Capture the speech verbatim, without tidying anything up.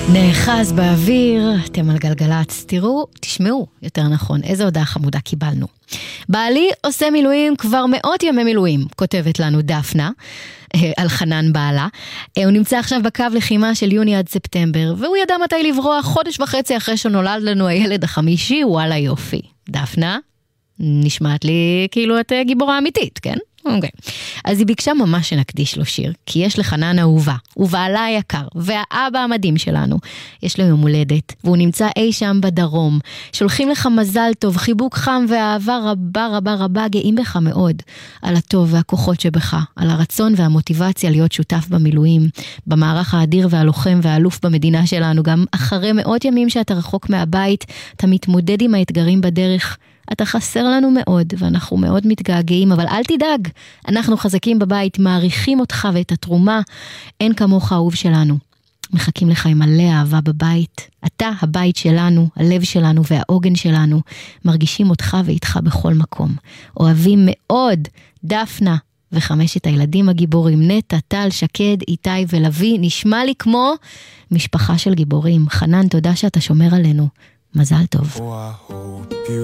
נאחז באוויר, אתם על גלגלץ, תראו, תשמעו, יותר נכון, איזו הודעה חמודה קיבלנו. בעלי עושה מילואים כבר מאות ימי מילואים, כותבת לנו דפנה, על חנן בעלה. הוא נמצא עכשיו בקו לחימה של יוני עד ספטמבר, והוא ידע מתי לברוח חודש וחצי אחרי שנולד לנו הילד החמישי, וואלה יופי. דפנה, נשמעת לי כאילו את גיבורה אמיתית, כן? אוקיי. אז היא ביקשה ממש שנקדיש לו שיר, כי יש לחנן אהובה, ובעלה היקר, והאבא המדהים שלנו. יש לו יום הולדת, והוא נמצא אי שם בדרום. שולחים לך מזל טוב, חיבוק חם ואהבה רבה רבה רבה, גאים בך מאוד, על הטוב והכוחות שבך, על הרצון והמוטיבציה להיות שותף במילואים, במערך האדיר והלוחם והאלוף במדינה שלנו, גם אחרי מאות ימים שאתה רחוק מהבית, אתה מתמודד עם האתגרים בדרך, אתה חסר לנו מאוד, ואנחנו מאוד מתגעגעים, אבל אל תדאג, אנחנו חזקים בבית, מעריכים אותך ואת התרומה, אין כמוך אהוב שלנו. מחכים לך עם מלא אהבה בבית, אתה הבית שלנו, הלב שלנו והעוגן שלנו, מרגישים אותך ואיתך בכל מקום. אוהבים מאוד, דפנה וחמשת הילדים הגיבורים, נטע, טל, שקד, איתי ולוי, נשמע לי כמו משפחה של גיבורים. חנן, תודה שאתה שומר עלינו. מזל טוב.